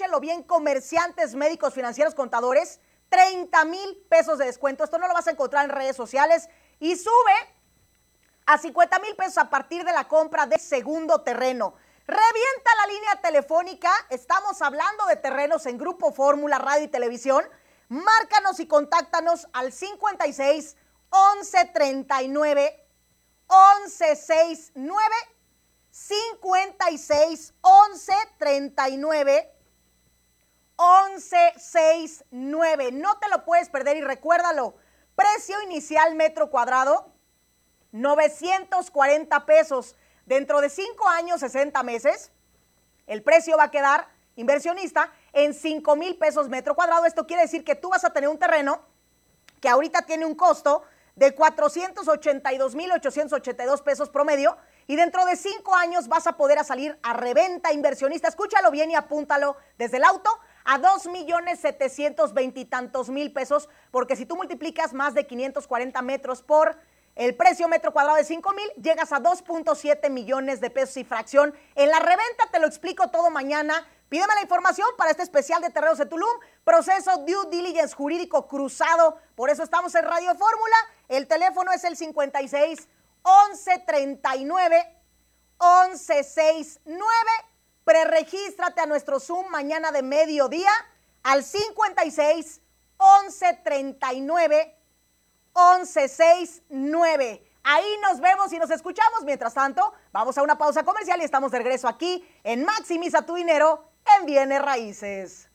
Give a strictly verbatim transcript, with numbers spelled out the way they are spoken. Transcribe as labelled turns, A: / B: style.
A: óyelo bien, comerciantes, médicos, financieros, contadores, treinta mil pesos de descuento. Esto no lo vas a encontrar en redes sociales y sube a cincuenta mil pesos a partir de la compra de segundo terreno. Revienta la línea telefónica, estamos hablando de terrenos en Grupo Fórmula, radio y televisión. Márcanos y contáctanos al cincuenta y seis, once, treinta y nueve, once, sesenta y nueve, cincuenta y seis, once, treinta y nueve, once, sesenta y nueve. No te lo puedes perder y recuérdalo, precio inicial metro cuadrado, novecientos cuarenta pesos. Dentro de cinco años, sesenta meses, el precio va a quedar, inversionista, en cinco mil pesos metro cuadrado. Esto quiere decir que tú vas a tener un terreno que ahorita tiene un costo de cuatrocientos ochenta y dos mil ochocientos ochenta y dos pesos promedio y dentro de cinco años vas a poder a salir a reventa, inversionista. Escúchalo bien y apúntalo desde el auto a dos millones setecientos veinte y tantos mil pesos, porque si tú multiplicas más de quinientos cuarenta metros por el precio metro cuadrado de cinco mil, llegas a dos punto siete millones de pesos y fracción. En la reventa te lo explico todo mañana. Pídeme la información para este especial de Terrenos de Tulum, proceso due diligence jurídico cruzado. Por eso estamos en Radio Fórmula. El teléfono es el cincuenta y seis, once, treinta y nueve, once, sesenta y nueve. Preregístrate a nuestro Zoom mañana de mediodía al cincuenta y seis, once, treinta y nueve, once, sesenta y nueve. Ahí nos vemos y nos escuchamos. Mientras tanto, vamos a una pausa comercial y estamos de regreso aquí en Maximiza tu Dinero en Bienes Raíces.